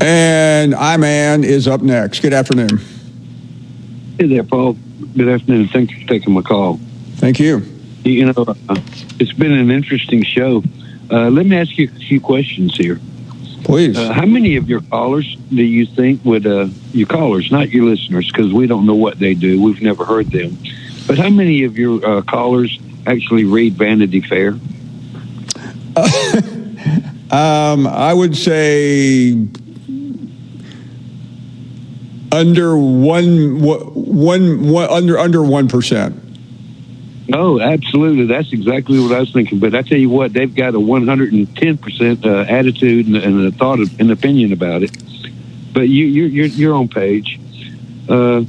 And I-Man is up next. Good afternoon. Hey there, Paul. Good afternoon. Thanks for taking my call. Thank you. You know, it's been an interesting show. Let me ask you a few questions here. Please. How many of your callers do you think would, your callers, not your listeners, because we don't know what they do. We've never heard them. But how many of your callers actually read Vanity Fair? I would say under 1%. Oh, absolutely. That's exactly what I was thinking. But I tell you what, they've got a 110% attitude and a thought and opinion about it. But you're on page. Oh,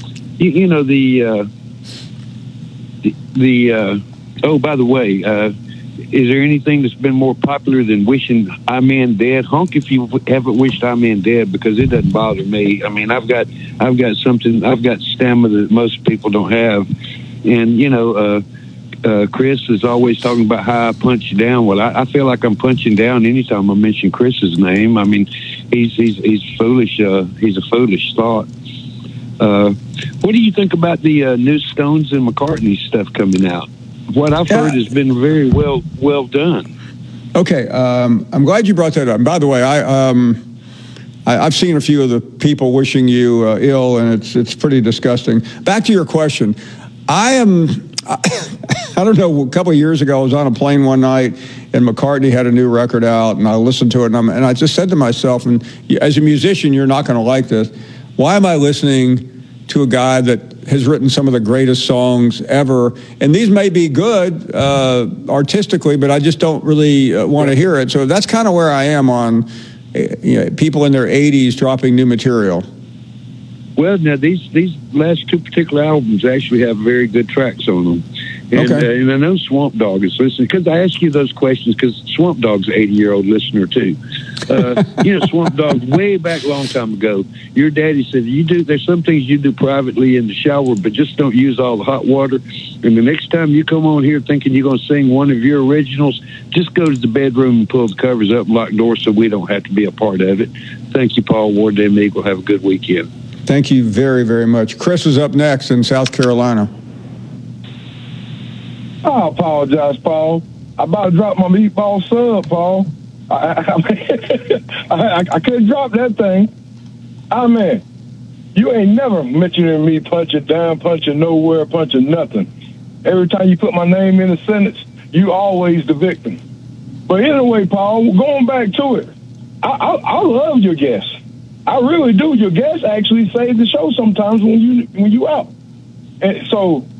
by the way, is there anything that's been more popular than wishing I-Man dead? Honk if you haven't wished I-Man dead, because it doesn't bother me. I mean, I've got stamina that most people don't have. And, Chris is always talking about how I punch down. Well, I feel like I'm punching down anytime I mention Chris's name. I mean, he's foolish. He's a foolish thought. What do you think about the new Stones and McCartney stuff coming out? What I've heard has been very well done. Okay, I'm glad you brought that up. And by the way, I've seen a few of the people wishing you ill, and it's pretty disgusting. Back to your question. I don't know, a couple of years ago, I was on a plane one night, and McCartney had a new record out, and I listened to it, and I just said to myself, and as a musician, you're not going to like this, why am I listening to a guy that has written some of the greatest songs ever? And these may be good artistically, but I just don't really want to hear it. So that's kind of where I am on people in their 80s dropping new material. Well, now these last two particular albums actually have very good tracks on them. And, and I know Swamp Dogg is listening, because I ask you those questions because Swamp Dogg's an 80-year-old listener too. Swamp Dogg, way back a long time ago, your daddy said, there's some things you do privately in the shower, but just don't use all the hot water. And the next time you come on here thinking you're going to sing one of your originals, just go to the bedroom and pull the covers up and lock doors so we don't have to be a part of it. Thank you, Paul. Ward Damn Eagle. Have a good weekend. Thank you very, very much. Chris is up next in South Carolina. I apologize, Paul. I about to drop my meatball sub, Paul. I couldn't drop that thing. Man, you ain't never mentioning me punching down, punching nowhere, punching nothing. Every time you put my name in a sentence, you always the victim. But anyway, Paul, going back to it, I love your guests. I really do. Your guests actually save the show sometimes when you out. And so